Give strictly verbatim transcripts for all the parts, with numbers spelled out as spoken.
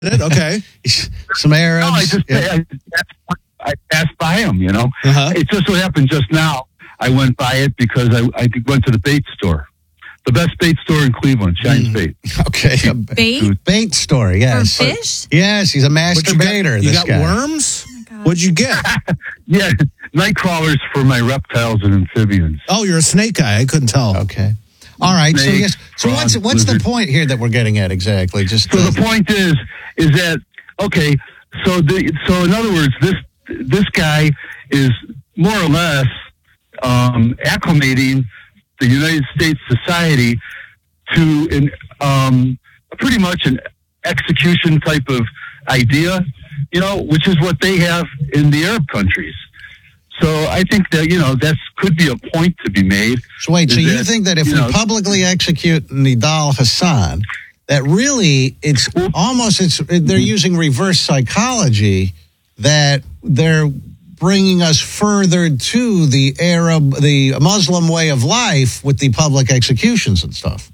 Okay. Some Arabs. No, I just yeah. I, I passed by him, you know. Uh-huh. It just so happened just now. I went by it because I, I went to the bait store. The best bait store in Cleveland, Shine's Mm. Bait. Okay. Bait? Bait store, yes. For fish? Yes, he's a master you baiter. got, you this got guy. worms? Oh my God. What'd you get? Yeah, night crawlers for my reptiles and amphibians. Oh, you're a snake guy. I couldn't tell. Okay. All right. So Snake, yes. So frog, what's what's lizard. the point here that we're getting at exactly? Just So uh, the point is, is that okay? So the so in other words, this this guy is more or less um, acclimating the United States society to an um, pretty much an execution type of idea, you know, which is what they have in the Arab countries. So I think that, you know, that could be a point to be made. So wait, so is you that, think that if you we know, publicly execute Nidal Hassan, that really it's almost it's they're using reverse psychology, that they're bringing us further to the Arab, the Muslim way of life with the public executions and stuff.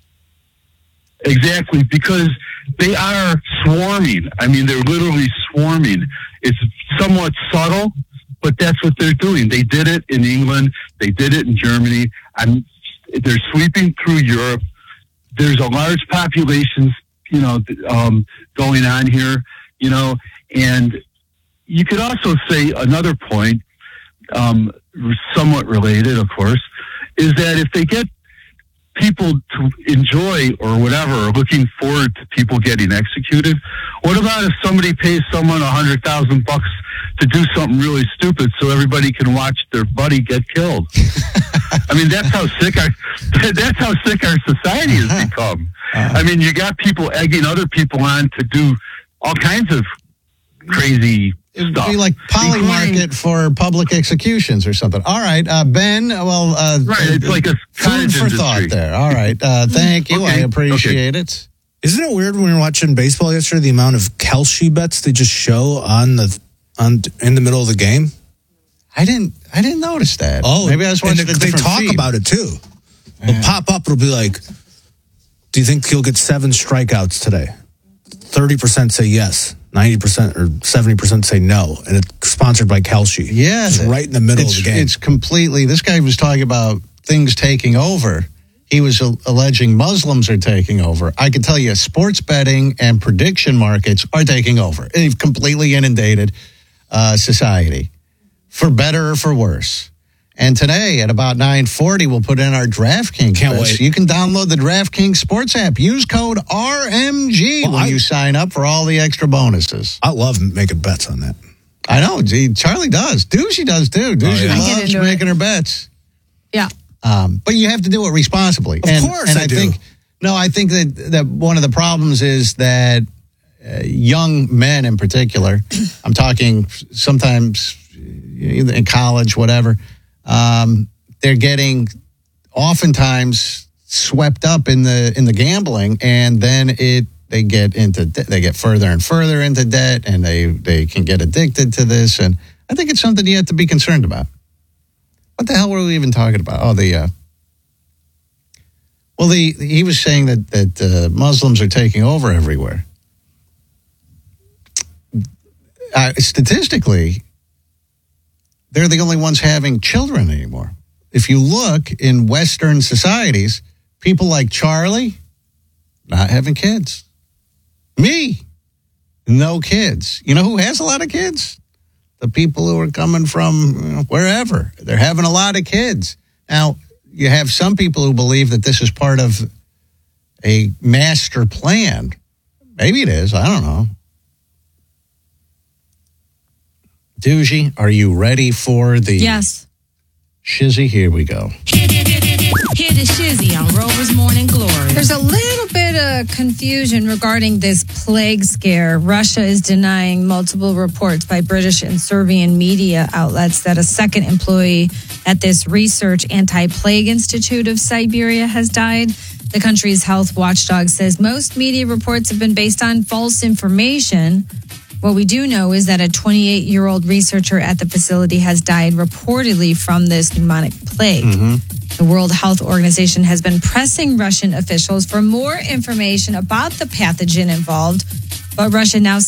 Exactly, because they are swarming. I mean, they're literally swarming. It's somewhat subtle, but that's what they're doing. They did it in England. They did it in Germany. And they're sweeping through Europe. There's a large population, you know, um, going on here, you know, and you could also say another point, um, somewhat related, of course, is that if they get people to enjoy or whatever, or looking forward to people getting executed, what about if somebody pays someone a hundred thousand bucks to do something really stupid so everybody can watch their buddy get killed? I mean, that's how sick our that's how sick our society has Uh-huh. become. Uh-huh. I mean, you got people egging other people on to do all kinds of crazy It would stuff. be like poly including- market for public executions or something. All right, uh, Ben. Well, uh, Right, it's like a food cottage for thought industry. there. All right, uh, thank you. Okay, I appreciate it. Isn't it weird when we were watching baseball yesterday, the amount of Kelce bets they just show on the on in the middle of the game? I didn't. I didn't notice that. Oh, maybe I was watching and a they different talk feed. about it too. It'll pop up. It'll be like, "Do you think he'll get seven strikeouts today?" Thirty percent say yes. Ninety percent or seventy percent say no, and it's sponsored by Kelce. Yeah, it's right in the middle it's, of the game. It's completely. This guy was talking about things taking over. He was uh, alleging Muslims are taking over. I can tell you, sports betting and prediction markets are taking over. They've completely inundated uh, society, for better or for worse. And today at about nine forty, we'll put in our DraftKings. Can't bets. wait. You can download the DraftKings Sports app. Use code R M G Well, when I- you sign up for all the extra bonuses. I love making bets on that. I know. Gee, Charlie does. Douchey does too. Douchey yeah. I get loves into making her bets. Yeah. Um, but you have to do it responsibly. Of and, course and I I do. think no, I think that that one of the problems is that uh, young men in particular, I'm talking sometimes in college, whatever, um, they're getting oftentimes swept up in the in the gambling, and then it they get into de- they get further and further into debt, and they they can get addicted to this. And I think it's something you have to be concerned about. What the hell were we even talking about? Oh, the uh, well, the he was saying that that uh, Muslims are taking over everywhere. Uh, statistically, they're the only ones having children anymore. If you look in Western societies, people like Charlie not having kids. Me, no kids. You know who has a lot of kids? The people who are coming from you know, wherever. They're having a lot of kids. Now, you have some people who believe that this is part of a master plan. Maybe it is. I don't know. Doogie, are you ready for the Yes. shizzy? Here we go. Hear the shizzy on Rover's Morning Glory. There's a little bit of confusion regarding this plague scare. Russia is denying multiple reports by British and Serbian media outlets that a second employee at this research anti-plague institute of Siberia has died. The country's health watchdog says most media reports have been based on false information. What we do know is that a twenty-eight-year-old researcher at the facility has died reportedly from this pneumonic plague. The World Health Organization has been pressing Russian officials for more information about the pathogen involved. But Russia now